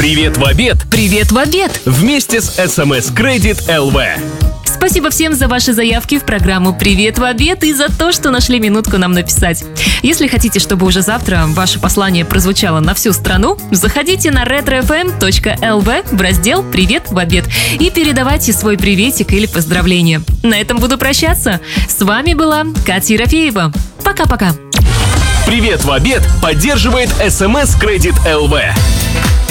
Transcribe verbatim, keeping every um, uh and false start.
Привет в обед! Привет в обед! Вместе с эс эм эс Credit эл ви. Спасибо всем за ваши заявки в программу «Привет в обед» и за то, что нашли минутку нам написать. Если хотите, чтобы уже завтра ваше послание прозвучало на всю страну, заходите на ретро эф эм точка эл ви в раздел «Привет в обед» и передавайте свой приветик или поздравление. На этом буду прощаться. С вами была Катя Ерофеева. Пока-пока. Привет в обед поддерживает эс эм эс Credit эл ви.